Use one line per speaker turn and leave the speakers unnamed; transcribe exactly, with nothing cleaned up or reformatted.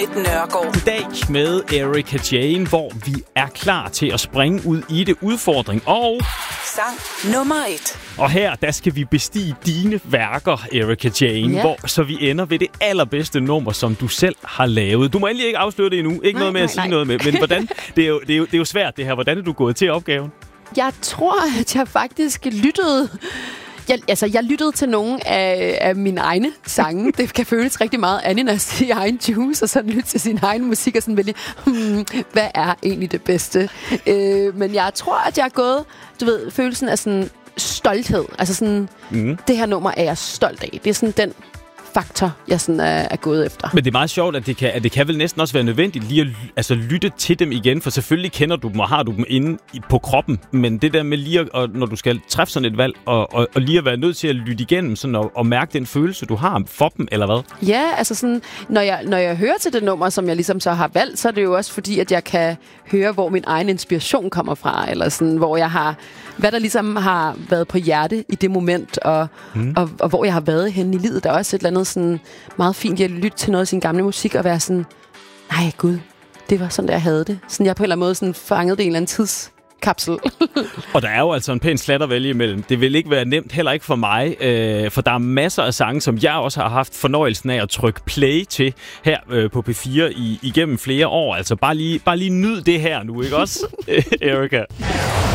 Et Nørgaard.
I dag med Erika Jane, hvor vi er klar til at springe ud i det udfordring. Og
sang nummer et.
Og her, der skal vi bestige dine værker, Erika Jane,
Ja.
hvor så vi ender ved det allerbedste nummer, som du selv har lavet. Du må endelig ikke afsløre det endnu. Ikke
Nej,
noget med
nej,
at sige
nej.
noget med. Men hvordan? Det er, jo, det, er jo, det er jo svært, det her. Hvordan er du gået til opgaven?
Jeg tror, at jeg faktisk lyttede... Jeg, altså, jeg lyttede til nogle af, af mine egne sange. Det kan føles rigtig meget ananas i egen juice, og sådan lytte til sin egen musik, og sådan vælge, hmm, hvad er egentlig det bedste? Øh, men jeg tror, at jeg er gået, du ved, følelsen af sådan stolthed. Altså sådan,
Mm.
det her nummer er jeg stolt af. Det er sådan den faktor, jeg sådan er, er gået efter.
Men det er meget sjovt, at det kan, at det kan vel næsten også være nødvendigt lige at ly- altså, lytte til dem igen, for selvfølgelig kender du dem, og har du dem inde i, på kroppen, men det der med lige, at, og, når du skal træffe sådan et valg, og, og, og lige at være nødt til at lytte igennem, sådan, og, og mærke den følelse, du har for dem, eller hvad?
Ja, altså sådan, når jeg, når jeg hører til det nummer, som jeg ligesom så har valgt, så er det jo også fordi, at jeg kan høre, hvor min egen inspiration kommer fra, eller sådan, hvor jeg har, hvad der ligesom har været på hjerte i det moment, og, mm. og, og hvor jeg har været henne i livet. Der er også et eller andet sådan meget fint i at lytte til noget af sin gamle musik, og være sådan, nej gud, det var sådan, der jeg havde det. Sådan, jeg på en eller anden måde sådan fangede det i en eller anden tidskapsel.
Og der er jo altså en pæn slat at vælge imellem. Det vil ikke være nemt, heller ikke for mig, øh, for der er masser af sange, som jeg også har haft fornøjelsen af at trykke play til her øh, på P fire i, igennem flere år. Altså bare lige, bare lige nyd det her nu, ikke også, Erika?